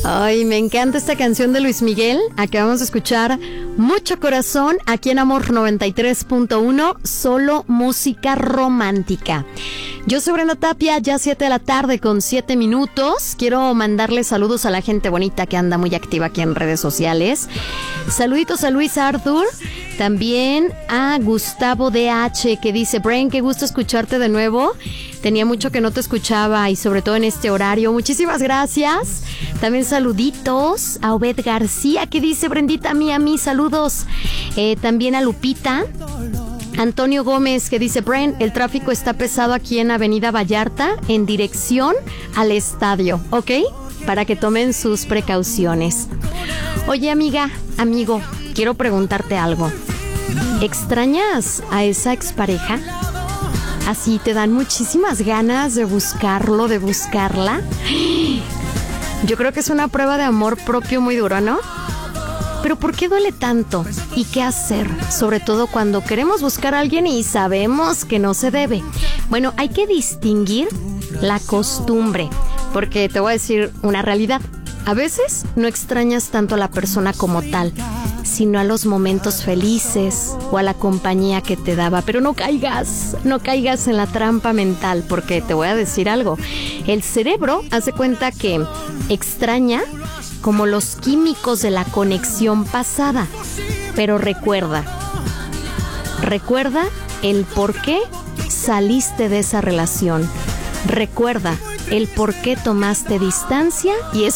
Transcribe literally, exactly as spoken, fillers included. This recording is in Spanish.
Ay, me encanta esta canción de Luis Miguel. Acabamos de escuchar Mucho Corazón aquí en Amor noventa y tres punto uno, solo música romántica. Yo soy Brenda Tapia, ya siete de la tarde con siete minutos. Quiero mandarle saludos a la gente bonita que anda muy activa aquí en redes sociales. Saluditos a Luis Arthur, también a Gustavo D H que dice: Brain, qué gusto escucharte de nuevo. Tenía mucho que no te escuchaba y sobre todo en este horario. Muchísimas gracias. También saluditos a Obed García que dice: Brendita mía, mis saludos. Eh, también a Lupita. Antonio Gómez que dice: Bren, el tráfico está pesado aquí en Avenida Vallarta en dirección al estadio, ¿ok? Para que tomen sus precauciones. Oye, amiga, amigo, quiero preguntarte algo. ¿Extrañas a esa expareja? Así te dan muchísimas ganas de buscarlo, de buscarla. Yo creo que es una prueba de amor propio muy dura, ¿no? Pero ¿por qué duele tanto? ¿Y qué hacer? Sobre todo cuando queremos buscar a alguien y sabemos que no se debe. Bueno, hay que distinguir la costumbre, porque te voy a decir una realidad. A veces no extrañas tanto a la persona como tal, sino a los momentos felices o a la compañía que te daba. Pero no caigas, no caigas en la trampa mental, porque te voy a decir algo. El cerebro hace cuenta que extraña como los químicos de la conexión pasada. Pero recuerda, recuerda el por qué saliste de esa relación. Recuerda el por qué tomaste distancia y